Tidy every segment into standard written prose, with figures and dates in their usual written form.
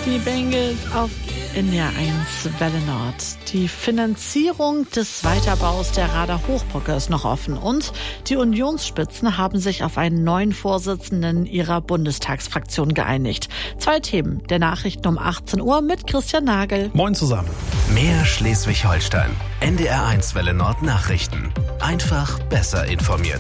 Die Bengals auf NDR 1 Welle Nord. Die Finanzierung des Weiterbaus der Rader Hochbrücke ist noch offen und die Unionsspitzen haben sich auf einen neuen Vorsitzenden ihrer Bundestagsfraktion geeinigt. 2 Themen der Nachrichten um 18 Uhr mit Christian Nagel. Moin zusammen. Mehr Schleswig-Holstein. NDR 1 Welle Nord Nachrichten. Einfach besser informiert.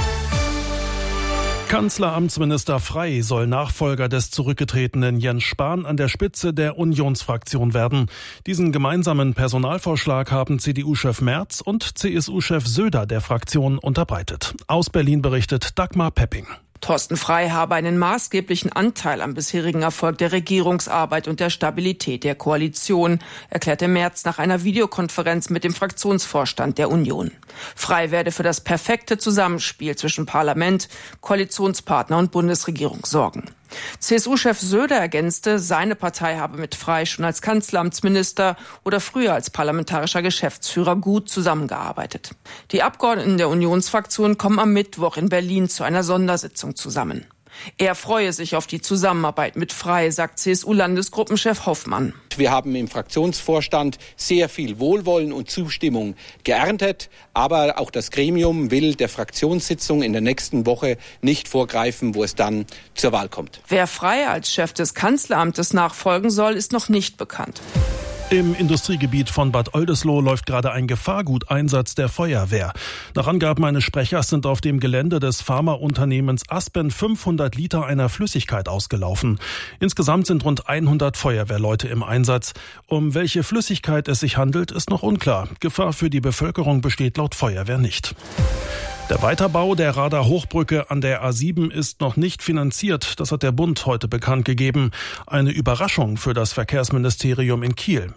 Kanzleramtsminister Frey soll Nachfolger des zurückgetretenen Jens Spahn an der Spitze der Unionsfraktion werden. Diesen gemeinsamen Personalvorschlag haben CDU-Chef Merz und CSU-Chef Söder der Fraktion unterbreitet. Aus Berlin berichtet Dagmar Pepping. Thorsten Frey habe einen maßgeblichen Anteil am bisherigen Erfolg der Regierungsarbeit und der Stabilität der Koalition, erklärte Merz nach einer Videokonferenz mit dem Fraktionsvorstand der Union. Frey werde für das perfekte Zusammenspiel zwischen Parlament, Koalitionspartner und Bundesregierung sorgen. CSU-Chef Söder ergänzte, seine Partei habe mit Frey schon als Kanzleramtsminister oder früher als parlamentarischer Geschäftsführer gut zusammengearbeitet. Die Abgeordneten der Unionsfraktion kommen am Mittwoch in Berlin zu einer Sondersitzung zusammen. Er freue sich auf die Zusammenarbeit mit Frey, sagt CSU-Landesgruppenchef Hoffmann. Wir haben im Fraktionsvorstand sehr viel Wohlwollen und Zustimmung geerntet, aber auch das Gremium will der Fraktionssitzung in der nächsten Woche nicht vorgreifen, wo es dann zur Wahl kommt. Wer Frey als Chef des Kanzleramtes nachfolgen soll, ist noch nicht bekannt. Im Industriegebiet von Bad Oldesloe läuft gerade ein Gefahrguteinsatz der Feuerwehr. Nach Angaben eines Sprechers sind auf dem Gelände des Pharmaunternehmens Aspen 500 Liter einer Flüssigkeit ausgelaufen. Insgesamt sind rund 100 Feuerwehrleute im Einsatz. Um welche Flüssigkeit es sich handelt, ist noch unklar. Gefahr für die Bevölkerung besteht laut Feuerwehr nicht. Der Weiterbau der Rader Hochbrücke an der A7 ist noch nicht finanziert. Das hat der Bund heute bekannt gegeben. Eine Überraschung für das Verkehrsministerium in Kiel.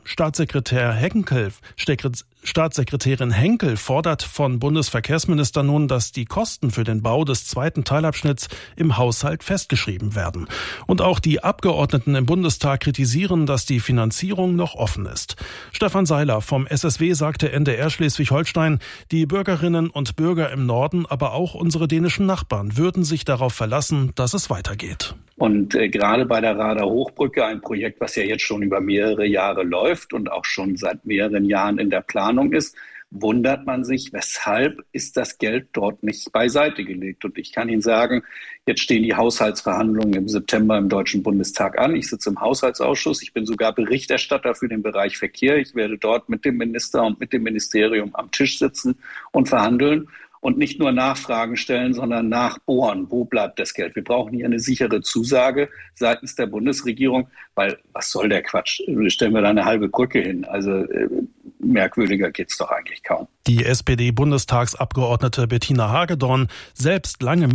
Staatssekretärin Henkel fordert von Bundesverkehrsminister nun, dass die Kosten für den Bau des zweiten Teilabschnitts im Haushalt festgeschrieben werden. Und auch die Abgeordneten im Bundestag kritisieren, dass die Finanzierung noch offen ist. Stefan Seiler vom SSW sagte NDR Schleswig-Holstein, die Bürgerinnen und Bürger im Norden, aber auch unsere dänischen Nachbarn würden sich darauf verlassen, dass es weitergeht. Und gerade bei der Rader Hochbrücke, ein Projekt, was ja jetzt schon über mehrere Jahre läuft und auch schon seit mehreren Jahren in der Planung ist, wundert man sich, weshalb ist das Geld dort nicht beiseite gelegt. Und ich kann Ihnen sagen, jetzt stehen die Haushaltsverhandlungen im September im Deutschen Bundestag an. Ich sitze im Haushaltsausschuss. Ich bin sogar Berichterstatter für den Bereich Verkehr. Ich werde dort mit dem Minister und mit dem Ministerium am Tisch sitzen und verhandeln. Und nicht nur Nachfragen stellen, sondern nachbohren. Wo bleibt das Geld? Wir brauchen hier eine sichere Zusage seitens der Bundesregierung, weil was soll der Quatsch? Stellen wir da eine halbe Brücke hin. Also merkwürdiger geht's doch eigentlich kaum. Die SPD-Bundestagsabgeordnete Bettina Hagedorn, selbst lange